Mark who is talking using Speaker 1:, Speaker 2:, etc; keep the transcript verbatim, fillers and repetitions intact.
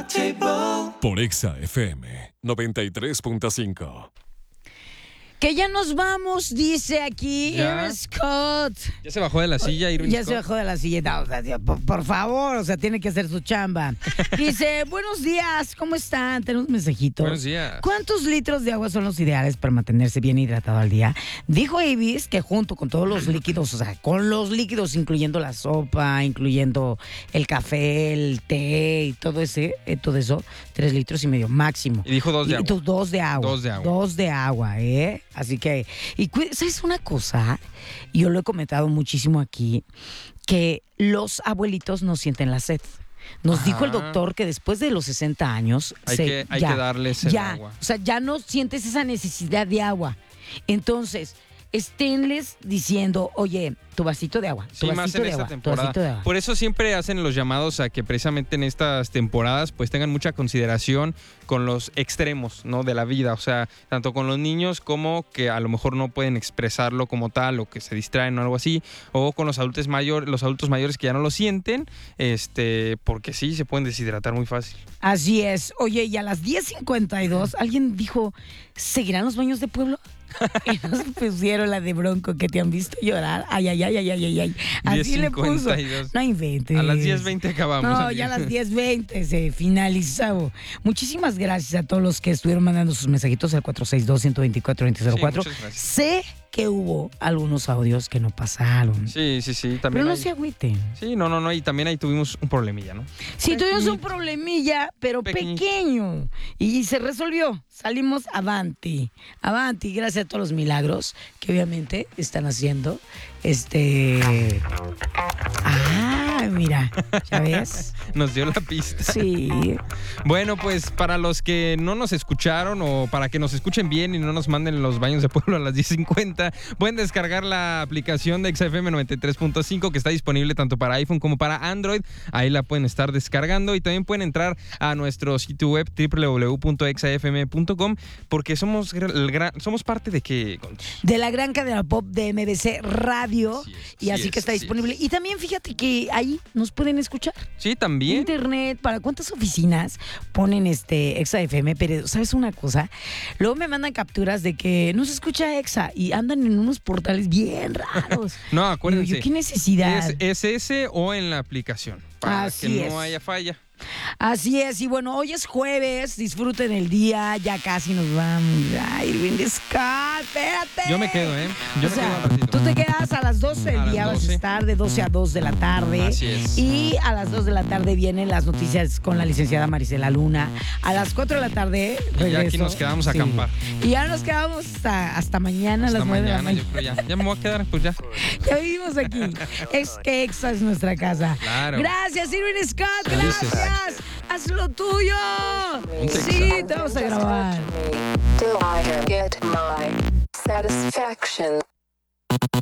Speaker 1: Por Exa F M noventa y tres punto cinco.
Speaker 2: Que ya nos vamos, dice aquí Irwin Scott.
Speaker 3: Ya se bajó de la silla, Irwin
Speaker 2: Ya
Speaker 3: Scott.
Speaker 2: se bajó de la silla. No, o sea, tío, por, por favor, o sea, tiene que hacer su chamba. Dice, buenos días, ¿cómo están? Tenemos mensajitos.
Speaker 3: Buenos días.
Speaker 2: ¿Cuántos litros de agua son los ideales para mantenerse bien hidratado al día? Dijo Ibis que junto con todos los líquidos, o sea, con los líquidos, incluyendo la sopa, incluyendo el café, el té y todo ese, eh, todo eso, tres litros y medio máximo.
Speaker 3: Y dijo dos de
Speaker 2: Y
Speaker 3: agua.
Speaker 2: tú, dos de agua.
Speaker 3: Dos de agua.
Speaker 2: Dos de agua, ¿eh? Así que, y cu- ¿sabes una cosa? Yo lo he comentado muchísimo aquí, que los abuelitos no sienten la sed. Nos
Speaker 3: Ajá.
Speaker 2: dijo el doctor que después de los sesenta años
Speaker 3: Hay
Speaker 2: se-
Speaker 3: que- hay
Speaker 2: ya,
Speaker 3: que darles el
Speaker 2: ya,
Speaker 3: agua.
Speaker 2: O sea, ya no sientes esa necesidad de agua. Entonces, esténles diciendo, oye, tu vasito de agua, tu
Speaker 3: Sí, más
Speaker 2: vasito
Speaker 3: en
Speaker 2: de
Speaker 3: esta
Speaker 2: agua, tu
Speaker 3: temporada.
Speaker 2: vasito de agua.
Speaker 3: Por eso siempre hacen los llamados a que precisamente en estas temporadas pues tengan mucha consideración con los extremos, ¿no? De la vida, o sea, tanto con los niños como que a lo mejor no pueden expresarlo como tal o que se distraen o algo así, o con los adultos mayores, los adultos mayores que ya no lo sienten, este, porque sí se pueden deshidratar muy fácil.
Speaker 2: Así es. Oye, y a las diez cincuenta y dos, alguien dijo, ¿seguirán los baños de pueblo? Y nos pusieron la de Bronco, que te han visto llorar. Ay, ay, ay, ay, ay, ay, ay. Así le puso.
Speaker 3: diez cincuenta y dos.
Speaker 2: No inventes.
Speaker 3: A las diez veinte acabamos.
Speaker 2: No,
Speaker 3: amigo.
Speaker 2: ya a las diez veinte se finalizó. Muchísimas gracias a todos los que estuvieron mandando sus mensajitos al cuatro seis dos, uno dos cuatro, dos cero cero cuatro.
Speaker 3: Sí, muchas gracias.
Speaker 2: Sé que hubo algunos audios que no pasaron.
Speaker 3: Sí, sí, sí. También
Speaker 2: Pero no
Speaker 3: hay-
Speaker 2: se agüiten.
Speaker 3: Sí, no, no, no. Y también ahí tuvimos un problemilla, ¿no?
Speaker 2: Sí, tuvimos un problemilla, pero
Speaker 3: Pequeñito.
Speaker 2: pequeño. Y se resolvió. Salimos avanti. Avanti, gracias a todos los milagros que obviamente están haciendo. Este. Ah, mira. ¿Ya ves?
Speaker 3: Nos dio la pista.
Speaker 2: Sí.
Speaker 3: Bueno, pues para los que no nos escucharon o para que nos escuchen bien y no nos manden los baños de pueblo a las diez cincuenta, pueden descargar la aplicación de Exa F M noventa y tres punto cinco que está disponible tanto para iPhone como para Android. Ahí la pueden estar descargando y también pueden entrar a nuestro sitio web doble u doble u doble u punto exa f m punto com porque somos, el gran- somos parte de que...
Speaker 2: De la gran cadena pop de M B C Radio.
Speaker 3: Así es,
Speaker 2: y
Speaker 3: así
Speaker 2: así que
Speaker 3: es,
Speaker 2: está
Speaker 3: así
Speaker 2: disponible. Y también fíjate que ahí nos pueden escuchar.
Speaker 3: Sí, también.
Speaker 2: Internet, ¿para cuántas oficinas ponen este Exa F M? Pero, ¿sabes una cosa? Luego me mandan capturas de que no se escucha Exa y andan en unos portales bien raros.
Speaker 3: No,
Speaker 2: Digo,
Speaker 3: acuérdense.
Speaker 2: yo, ¿qué necesidad?
Speaker 3: Es, es ese o en la aplicación para
Speaker 2: Así
Speaker 3: que
Speaker 2: es.
Speaker 3: no haya falla.
Speaker 2: Así es, y bueno, hoy es jueves, disfruten el día, ya casi nos vamos. Ay, Irwin Scott, espérate.
Speaker 3: Yo me quedo, ¿eh? Yo
Speaker 2: O
Speaker 3: me
Speaker 2: sea,
Speaker 3: quedo un ratito.
Speaker 2: tú te quedas a las doce del
Speaker 3: A las
Speaker 2: día, vas a
Speaker 3: doce.
Speaker 2: estar de doce a dos de la tarde.
Speaker 3: Así es.
Speaker 2: Y a las dos de la tarde vienen las noticias con la licenciada Marisela Luna. A las cuatro de la tarde
Speaker 3: Y ya aquí
Speaker 2: regreso.
Speaker 3: nos quedamos a
Speaker 2: Sí.
Speaker 3: acampar.
Speaker 2: Y ya nos quedamos hasta, hasta mañana
Speaker 3: Hasta
Speaker 2: a las nueve
Speaker 3: mañana,
Speaker 2: de la
Speaker 3: yo
Speaker 2: mañana.
Speaker 3: creo ya. Ya me voy a quedar, pues ya.
Speaker 2: Ya vivimos aquí. Es que Exa es nuestra casa.
Speaker 3: Claro.
Speaker 2: Gracias, Irwin Scott.
Speaker 3: Felices.
Speaker 2: Gracias. Haz lo tuyo.
Speaker 3: Ponte
Speaker 2: Sí,
Speaker 3: Exa.
Speaker 2: te vamos a grabar.
Speaker 4: Do I get my satisfaction?